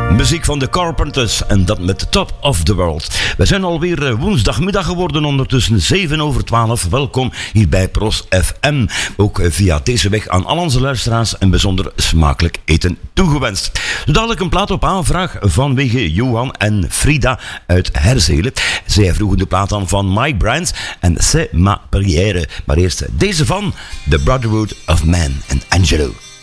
Muziek van de Carpenters en dat met Top of the World. We zijn alweer woensdagmiddag geworden, ondertussen 7:12. Welkom hier bij Pros FM. Ook via deze weg aan al onze luisteraars een bijzonder smakelijk eten toegewenst. Zo dadelijk een plaat op aanvraag vanwege Johan en Frida uit Herzelen. Zij vroegen de plaat aan van Mike Brands en C'est ma prière. Maar eerst deze van The Brotherhood of Man en Angelo.